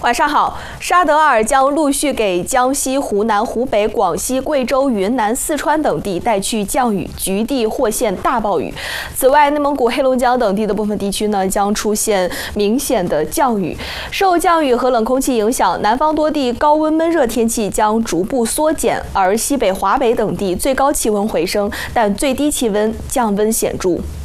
晚上好，沙德尔将陆续给江西、湖南、湖北、广西、贵州、云南、四川等地带去降雨，局地或现大暴雨。此外，内蒙古、黑龙江等地的部分地区呢将出现明显的降雨。受降雨和冷空气影响，南方多地高温闷热天气将逐步缩减，而西北、华北等地最高气温回升，但最低气温降温显著。